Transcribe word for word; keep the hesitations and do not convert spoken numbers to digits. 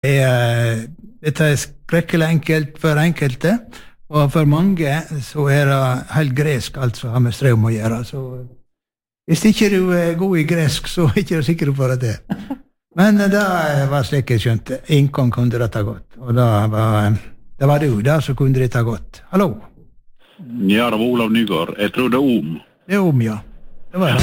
er, dette er skrekkelig enkelt for enkelte, og for mange så er det helt gresk alt som har med strøm å gjøre. Så hvis ikke du er god i gresk, så er ikke du sikker på det. Men det var slik jeg skjønte. Ingen kunne dette godt. Og det var, det var du da som kunne dette godt. Hallo? Ja, det var Olav Nygaard. Jeg tror det er om. Det er om, ja. Det var det.